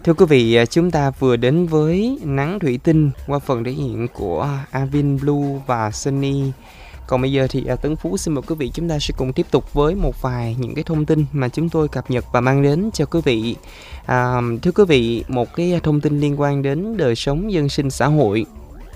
Thưa quý vị, chúng ta vừa đến với Nắng Thủy Tinh qua phần thể hiện của Avin Blue và Sunny. Còn bây giờ thì Tấn Phú xin mời quý vị chúng ta sẽ cùng tiếp tục với một vài những cái thông tin mà chúng tôi cập nhật và mang đến cho quý vị. Thưa quý vị, một cái thông tin liên quan đến đời sống dân sinh xã hội.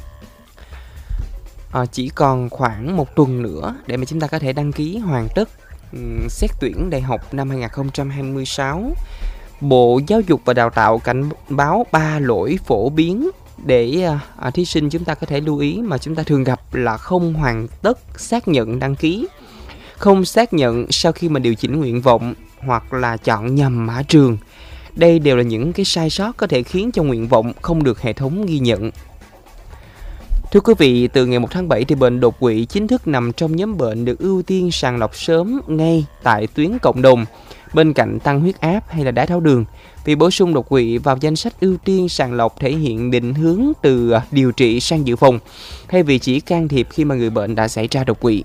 Chỉ còn khoảng một tuần nữa để mà chúng ta có thể đăng ký hoàn tất xét tuyển đại học năm 2026. Bộ Giáo dục và Đào tạo cảnh báo 3 lỗi phổ biến để thí sinh chúng ta có thể lưu ý mà chúng ta thường gặp là không hoàn tất xác nhận đăng ký, không xác nhận sau khi mà điều chỉnh nguyện vọng hoặc là chọn nhầm mã trường. Đây đều là những cái sai sót có thể khiến cho nguyện vọng không được hệ thống ghi nhận. Thưa quý vị, từ ngày 1 tháng 7 thì bệnh đột quỵ chính thức nằm trong nhóm bệnh được ưu tiên sàng lọc sớm ngay tại tuyến cộng đồng, bên cạnh tăng huyết áp hay là đái tháo đường. Việc bổ sung đột quỵ vào danh sách ưu tiên sàng lọc thể hiện định hướng từ điều trị sang dự phòng, thay vì chỉ can thiệp khi mà người bệnh đã xảy ra đột quỵ.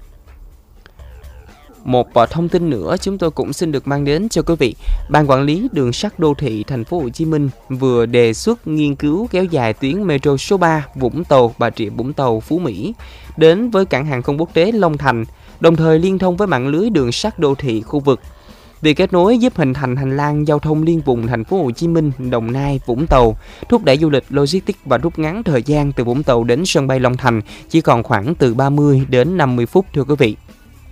Một thông tin nữa chúng tôi cũng xin được mang đến cho quý vị. Ban quản lý đường sắt đô thị thành phố Hồ Chí Minh vừa đề xuất nghiên cứu kéo dài tuyến metro số 3 Vũng Tàu, Bà Rịa Vũng Tàu, Phú Mỹ đến với cảng hàng không quốc tế Long Thành, đồng thời liên thông với mạng lưới đường sắt đô thị khu vực. Việc kết nối giúp hình thành hành lang giao thông liên vùng thành phố Hồ Chí Minh, Đồng Nai, Vũng Tàu, thúc đẩy du lịch logistics và rút ngắn thời gian từ Vũng Tàu đến sân bay Long Thành chỉ còn khoảng từ 30 đến 50 phút thưa quý vị.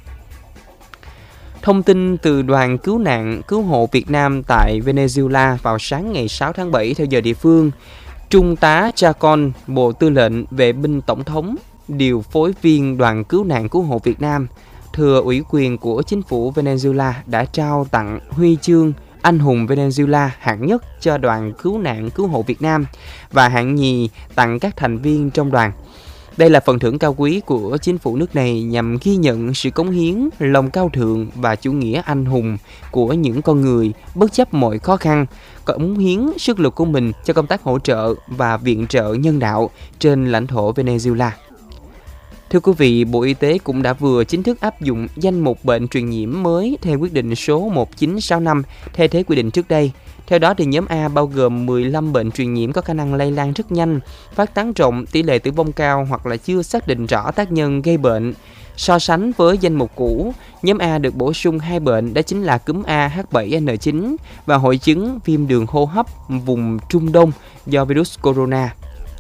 Thông tin từ đoàn cứu nạn cứu hộ Việt Nam tại Venezuela vào sáng ngày 6 tháng 7 theo giờ địa phương, Trung tá Chacon, Bộ Tư lệnh Vệ binh Tổng thống, điều phối viên đoàn cứu nạn cứu hộ Việt Nam, thừa ủy quyền của chính phủ Venezuela đã trao tặng huy chương Anh hùng Venezuela hạng nhất cho đoàn cứu nạn cứu hộ Việt Nam và hạng nhì tặng các thành viên trong đoàn. Đây là phần thưởng cao quý của chính phủ nước này nhằm ghi nhận sự cống hiến, lòng cao thượng và chủ nghĩa anh hùng của những con người bất chấp mọi khó khăn, cống hiến sức lực của mình cho công tác hỗ trợ và viện trợ nhân đạo trên lãnh thổ Venezuela. Thưa quý vị, Bộ Y tế cũng đã vừa chính thức áp dụng danh mục bệnh truyền nhiễm mới theo quyết định số 1965 thay thế quy định trước đây. Theo đó, thì nhóm A bao gồm 15 bệnh truyền nhiễm có khả năng lây lan rất nhanh, phát tán rộng, tỷ lệ tử vong cao hoặc là chưa xác định rõ tác nhân gây bệnh. So sánh với danh mục cũ, nhóm A được bổ sung 2 bệnh, đó chính là cúm A H7N9 và hội chứng viêm đường hô hấp vùng Trung Đông do virus corona.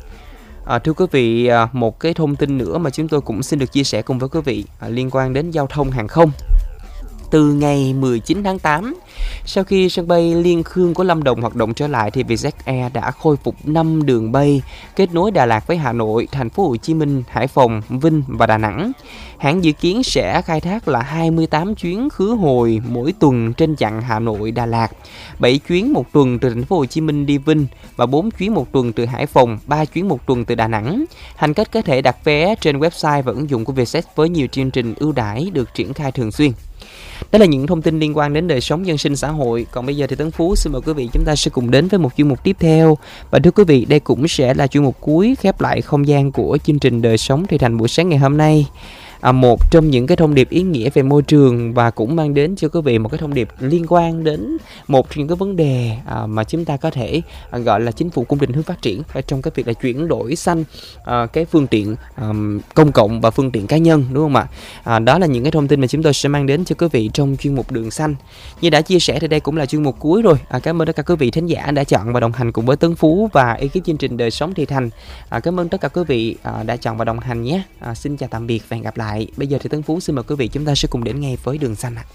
Thưa quý vị, một cái thông tin nữa mà chúng tôi cũng xin được chia sẻ cùng với quý vị liên quan đến giao thông hàng không. Từ ngày 19 tháng 8, sau khi sân bay Liên Khương của Lâm Đồng hoạt động trở lại thì Vietjet Air đã khôi phục 5 đường bay kết nối Đà Lạt với Hà Nội, Thành phố Hồ Chí Minh, Hải Phòng, Vinh và Đà Nẵng. Hãng dự kiến sẽ khai thác là 28 chuyến khứ hồi mỗi tuần trên chặng Hà Nội Đà Lạt, 7 chuyến một tuần từ Thành phố Hồ Chí Minh đi Vinh và 4 chuyến một tuần từ Hải Phòng, 3 chuyến một tuần từ Đà Nẵng. Hành khách có thể đặt vé trên website và ứng dụng của Vietjet với nhiều chương trình ưu đãi được triển khai thường xuyên. Đó là những thông tin liên quan đến đời sống dân sinh xã hội. Còn bây giờ thì Tấn Phú xin mời quý vị chúng ta sẽ cùng đến với một chuyên mục tiếp theo. Và thưa quý vị, đây cũng sẽ là chuyên mục cuối khép lại không gian của chương trình Đời sống Thị Thành buổi sáng ngày hôm nay. Một trong những cái thông điệp ý nghĩa về môi trường và cũng mang đến cho quý vị một cái thông điệp liên quan đến một trong những cái vấn đề mà chúng ta có thể gọi là chính phủ cũng định hướng phát triển trong cái việc là chuyển đổi xanh cái phương tiện công cộng và phương tiện cá nhân, đúng không ạ? Đó là những cái thông tin mà chúng tôi sẽ mang đến cho quý vị trong chuyên mục Đường Xanh. Như đã chia sẻ thì đây cũng là chuyên mục cuối rồi. Cảm ơn tất cả quý vị thính giả đã chọn và đồng hành cùng với Tấn Phú và ekip chương trình Đời sống Thị Thành. Cảm ơn tất cả quý vị đã chọn và đồng hành nhé. Xin chào tạm biệt và hẹn gặp lại. Bây giờ thì Tấn Phú xin mời quý vị chúng ta sẽ cùng đến ngay với Đường Xanh ạ.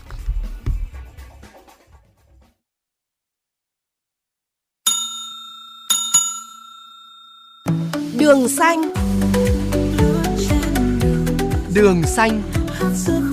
Đường Xanh. Đường Xanh.